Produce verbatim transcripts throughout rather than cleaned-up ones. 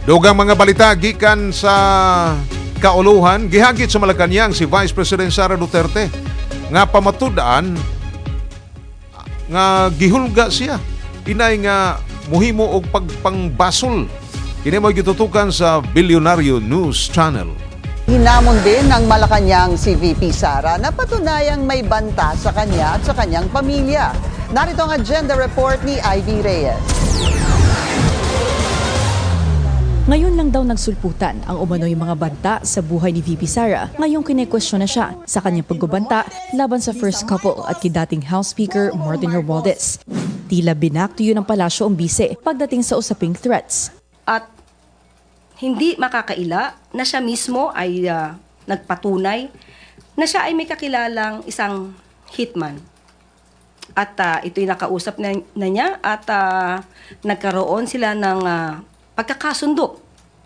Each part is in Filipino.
Dugang mga balita gikan sa kauluhan, gihagit sa Malacañang si Vice President Sara Duterte nga pamatud-an nga gihulga siya. Inay nga muhimo og pagpangbasol. Kini mo gitutukan sa Bilyonaryo News Channel. Hinamon din ng Malacañang si V P Sara na patunayang may banta sa kanya at sa kanyang pamilya. Narito ang agenda report ni Ivy Reyes. Ngayon lang daw nagsulputan ang umano'y mga banta sa buhay ni V P Sara. Ngayong kinekwestiyon na siya sa kanyang pagbabanta laban sa first couple at kidating House Speaker Martin Romualdez. Tila binaktuyo ng palasyo ang bise pagdating sa usaping threats. At hindi makakaila na siya mismo ay uh, nagpatunay na siya ay may kakilalang isang hitman. At uh, ito'y nakausap na, na niya at uh, nagkaroon sila ng uh, pagkakasundo.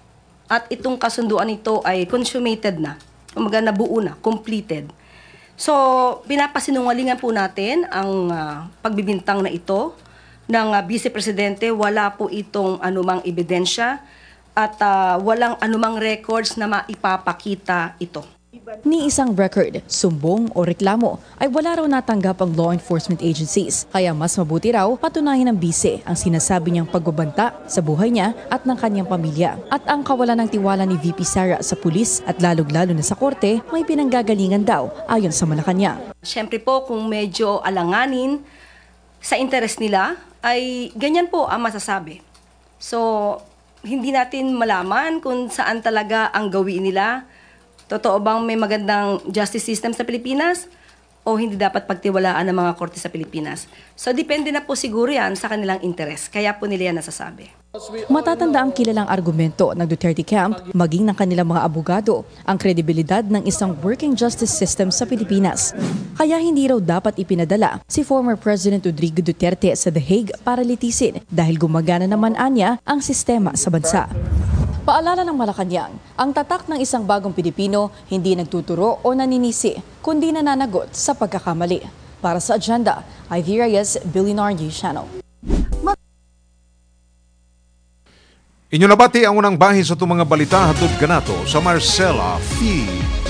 At itong kasunduan ito ay consummated na. Kumaga nabuo na, completed. So, pinapasinungalingan po natin ang uh, pagbibintang na ito ng uh, Vice Presidente. Wala po itong anumang ebidensya at uh, walang anumang records na maipapakita ito. Ni isang record, sumbong o reklamo ay wala raw natanggap ang law enforcement agencies. Kaya mas mabuti raw patunayan ng bise ang sinasabi niyang pagbabanta sa buhay niya at ng kanyang pamilya. At ang kawalan ng tiwala ni V P Sara sa pulis at lalong-lalo na sa korte may pinanggagalingan daw ayon sa Malacañang. Siyempre po kung medyo alanganin sa interes nila ay ganyan po ang masasabi. So hindi natin malaman kung saan talaga ang gawin nila. Totoo bang may magandang justice system sa Pilipinas o hindi dapat pagtiwalaan ng mga korte sa Pilipinas? So depende na po siguro yan sa kanilang interes. Kaya po nila yan nasasabi. Matatanda ang kilalang argumento ng Duterte camp maging ng kanilang mga abogado ang kredibilidad ng isang working justice system sa Pilipinas. Kaya hindi raw dapat ipinadala si former President Rodrigo Duterte sa The Hague para litisin dahil gumagana naman anya ang sistema sa bansa. Paalala ng Malacañang, ang tatak ng isang bagong Pilipino hindi nagtuturo o naninisi, kundi nananagot sa pagkakamali. Para sa agenda, Ivy Reyes, Bilyonaryo Channel. Inyo nabati ang unang bahis sa itong mga balita hatod kanato sa Marcela Fee.